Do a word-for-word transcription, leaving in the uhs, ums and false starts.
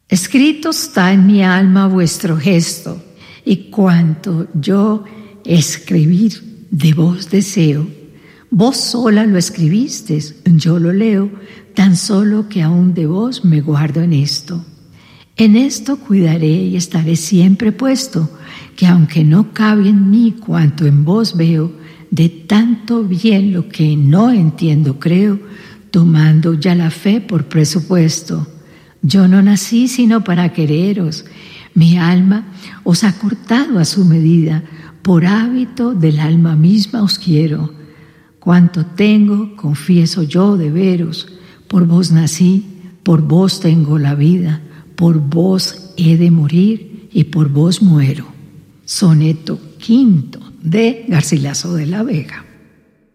Escrito está en mi alma vuestro gesto, y cuanto yo escribir de vos deseo. Vos sola lo escribisteis, yo lo leo, tan solo que aún de vos me guardo en esto. En esto cuidaré y estaré siempre puesto, que aunque no cabe en mí cuanto en vos veo, de tanto bien lo que no entiendo creo, tomando ya la fe por presupuesto. Yo no nací sino para quereros, mi alma os ha cortado a su medida, por hábito del alma misma os quiero. Cuanto tengo, confieso yo de veros, por vos nací, por vos tengo la vida, por vos he de morir y por vos muero. Soneto quinto de Garcilaso de la Vega.